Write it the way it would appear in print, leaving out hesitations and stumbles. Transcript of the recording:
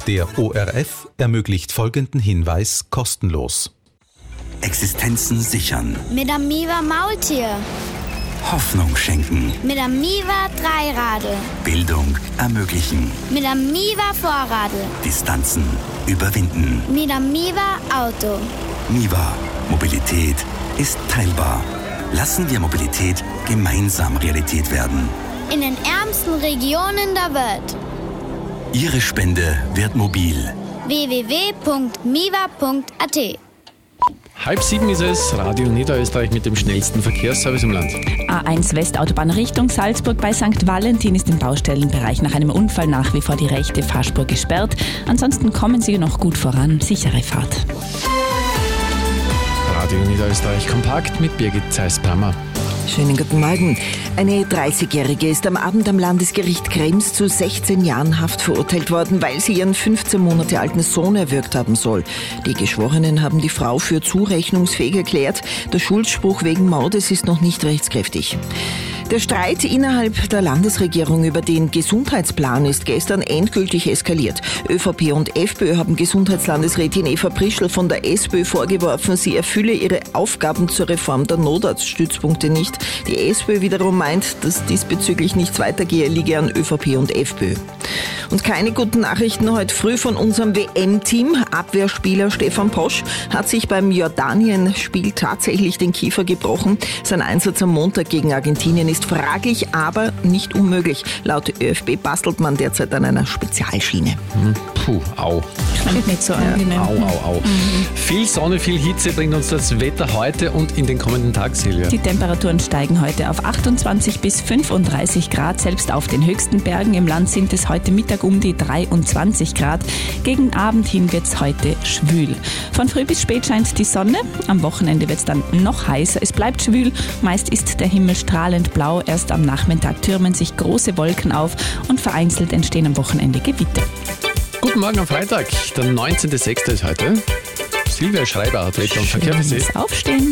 Der ORF ermöglicht folgenden Hinweis kostenlos. Existenzen sichern. Mit dem Miva Maultier. Hoffnung schenken. Mit dem Miva Dreiradl. Bildung ermöglichen. Mit dem Miva Vorradl. Distanzen überwinden. Mit dem Miva Auto. Miva. Mobilität ist teilbar. Lassen wir Mobilität gemeinsam Realität werden. In den ärmsten Regionen der Welt. Ihre Spende wird mobil. www.miva.at 6:30 ist es, Radio Niederösterreich mit dem schnellsten Verkehrsservice im Land. A1 Westautobahn Richtung Salzburg bei St. Valentin ist im Baustellenbereich nach einem Unfall nach wie vor die rechte Fahrspur gesperrt. Ansonsten kommen Sie noch gut voran. Sichere Fahrt. Radio Niederösterreich kompakt mit Birgit Zeiss-Brammer. Schönen guten Morgen. Eine 30-Jährige ist am Abend am Landesgericht Krems zu 16 Jahren Haft verurteilt worden, weil sie ihren 15 Monate alten Sohn erwürgt haben soll. Die Geschworenen haben die Frau für zurechnungsfähig erklärt. Der Schuldspruch wegen Mordes ist noch nicht rechtskräftig. Der Streit innerhalb der Landesregierung über den Gesundheitsplan ist gestern endgültig eskaliert. ÖVP und FPÖ haben Gesundheitslandesrätin Eva Prischl von der SPÖ vorgeworfen, sie erfülle ihre Aufgaben zur Reform der Notarztstützpunkte nicht. Die SPÖ wiederum meint, dass diesbezüglich nichts weitergehe, liege an ÖVP und FPÖ. Und keine guten Nachrichten heute früh von unserem WM-Team. Abwehrspieler Stefan Posch hat sich beim Jordanien-Spiel tatsächlich den Kiefer gebrochen. Sein Einsatz am Montag gegen Argentinien ist fraglich, aber nicht unmöglich. Laut ÖFB bastelt man derzeit an einer Spezialschiene. Puh, au. Klingt nicht so angenehm. Au. Viel Sonne, viel Hitze bringt uns das Wetter heute und in den kommenden Tagen, Silvia. Die Temperaturen steigen heute auf 28 bis 35 Grad. Selbst auf den höchsten Bergen im Land sind es heute Mittag um die 23 Grad. Gegen Abend hin wird es heute schwül. Von früh bis spät scheint die Sonne. Am Wochenende wird es dann noch heißer. Es bleibt schwül. Meist ist der Himmel strahlend blau. Erst am Nachmittag türmen sich große Wolken auf und vereinzelt entstehen am Wochenende Gewitter. Guten Morgen am Freitag, der 19.06. ist heute. Silvia Schreiber hat Wetter und Verkehr für Sie. Aufstehen.